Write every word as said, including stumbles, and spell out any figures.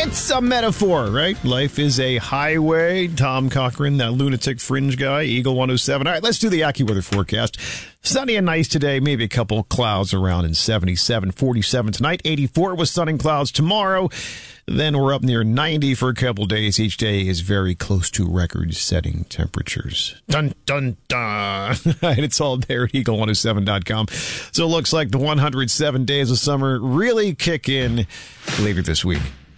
It's a metaphor, right? Life is a highway. Tom Cochran, that lunatic fringe guy, Eagle one oh seven. All right, let's do the AccuWeather forecast. Sunny and nice today, maybe a couple clouds around in seventy-seven, forty-seven tonight, eighty-four with sun and clouds tomorrow. Then we're up near ninety for a couple days. Each day is very close to record-setting temperatures. Dun, dun, dun. And it's all there at eagle one oh seven dot com. So it looks like the one hundred seven days of summer really kick in later this week.